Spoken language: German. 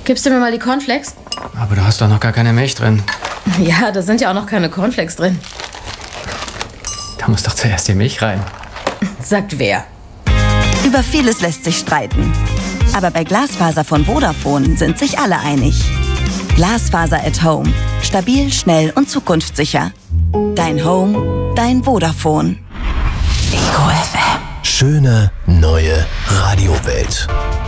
Gibst du mir mal die Cornflakes? Aber du hast doch noch gar keine Milch drin. Ja, da sind ja auch noch keine Cornflakes drin. Da muss doch zuerst die Milch rein. Sagt wer? Über vieles lässt sich streiten. Aber bei Glasfaser von Vodafone sind sich alle einig. Glasfaser at Home. Stabil, schnell und zukunftssicher. Dein Home, dein Vodafone. Ego FM. Schöne neue Radiowelt.